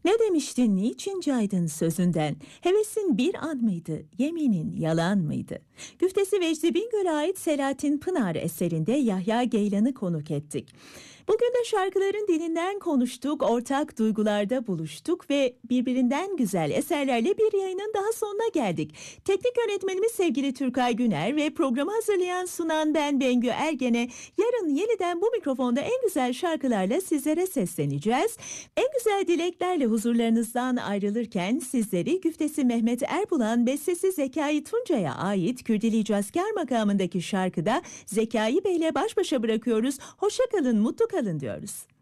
Ne demiştin, niçin caydın sözünden? Hevesin bir an mıydı, yeminin yalan mıydı? Güftesi Vecdi Bingöl'e ait Selahattin Pınar eserinde Yahya Geylan'ı konuk ettik. Bugün de şarkıların dilinden konuştuk, ortak duygularda buluştuk ve birbirinden güzel eserlerle bir yayının daha sonuna geldik. Teknik yönetmenimiz sevgili Türkay Güner ve programı hazırlayan sunan ben Bengü Ergen'e yarın yeniden bu mikrofonda en güzel şarkılarla sizlere sesleneceğiz. En güzel dileklerle huzurlarınızdan ayrılırken sizleri Güftesi Mehmet Erbulan bestesi Zekai Tuncay'a ait Kürdili Cazkar makamındaki şarkıda Zekai Bey'le baş başa bırakıyoruz. Hoşça kalın, mutlu kalın diyoruz.